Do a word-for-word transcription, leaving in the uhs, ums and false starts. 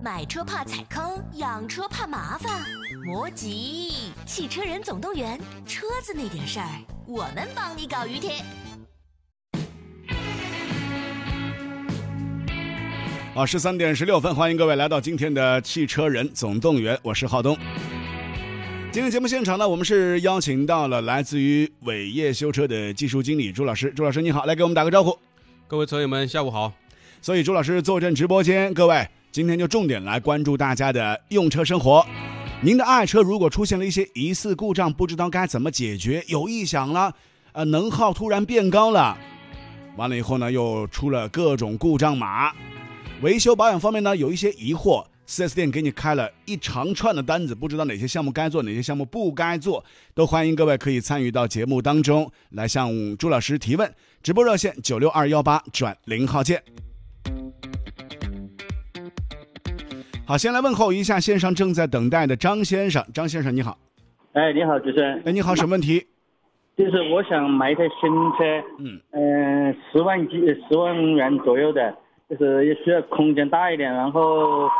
买车怕踩坑，养车怕麻烦。莫急，汽车人总动员，车子那点事儿，我们帮你搞于贴。 好，十三点十六分，欢迎各位来到今天的汽车人总动员，我是浩东。今天节目现场呢，我们是邀请到了来自于伟业修车的技术经理朱老师。朱老师你好，来给我们打个招呼。 各位车友们下午好。 所以朱老师坐镇直播间，各位今天就重点来关注大家的用车生活。您的爱车如果出现了一些疑似故障，不知道该怎么解决，有异响了，呃，能耗突然变高了，完了以后呢，又出了各种故障码。维修保养方面呢，有一些疑惑， 四 S 店给你开了一长串的单子，不知道哪些项目该做，哪些项目不该做，都欢迎各位可以参与到节目当中来向朱老师提问。直播热线九六二幺八转零号键。好，先来问候一下线上正在等待的张先生。张先生你好。 哎，你好，主持人。 哎，你好，什么问题？ 就是我想买一台新车，嗯，呃，十万几十万元左右的，就是也需要空间大一点，然后